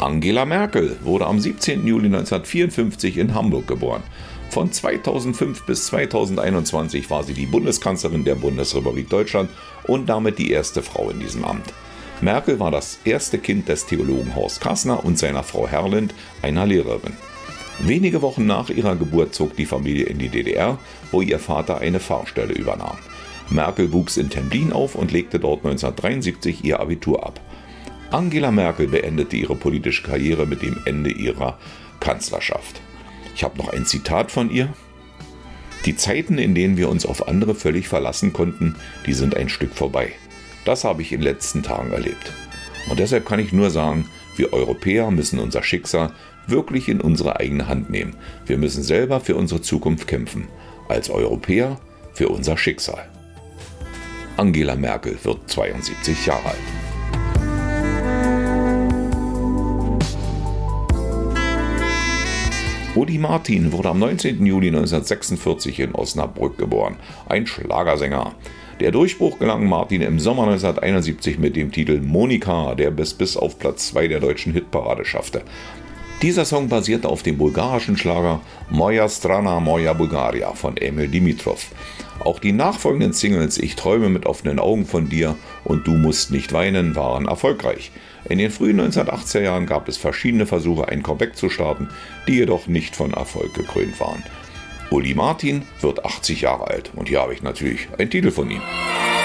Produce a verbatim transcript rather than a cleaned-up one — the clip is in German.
Angela Merkel wurde am siebzehnten Juli neunzehnhundertvierundfünfzig in Hamburg geboren. Von zweitausendfünf bis zweitausendeinundzwanzig war sie die Bundeskanzlerin der Bundesrepublik Deutschland und damit die erste Frau in diesem Amt. Merkel war das erste Kind des Theologen Horst Kassner und seiner Frau Herlind, einer Lehrerin. Wenige Wochen nach ihrer Geburt zog die Familie in die D D R, wo ihr Vater eine Pfarrstelle übernahm. Merkel wuchs in Templin auf und legte dort neunzehnhundertdreiundsiebzig ihr Abitur ab. Angela Merkel beendete ihre politische Karriere mit dem Ende ihrer Kanzlerschaft. Ich habe noch ein Zitat von ihr. Die Zeiten, in denen wir uns auf andere völlig verlassen konnten, die sind ein Stück vorbei. Das habe ich in den letzten Tagen erlebt. Und deshalb kann ich nur sagen, wir Europäer müssen unser Schicksal wirklich in unsere eigene Hand nehmen. Wir müssen selber für unsere Zukunft kämpfen. Als Europäer für unser Schicksal. Angela Merkel wird zweiundsiebzig Jahre alt. Uli Martin wurde am neunzehnten Juli neunzehnhundertsechsundvierzig in Osnabrück geboren, ein Schlagersänger. Der Durchbruch gelang Martin im Sommer neunzehnhunderteinundsiebzig mit dem Titel Monika, der bis, bis auf Platz zwei der deutschen Hitparade schaffte. Dieser Song basierte auf dem bulgarischen Schlager Moja Strana, Moja Bulgaria von Emil Dimitrov. Auch die nachfolgenden Singles Ich träume mit offenen Augen von dir und Du musst nicht weinen waren erfolgreich. In den frühen neunzehnhundertachtziger Jahren gab es verschiedene Versuche, ein Comeback zu starten, die jedoch nicht von Erfolg gekrönt waren. Uli Martin wird achtzig Jahre alt und hier habe ich natürlich einen Titel von ihm.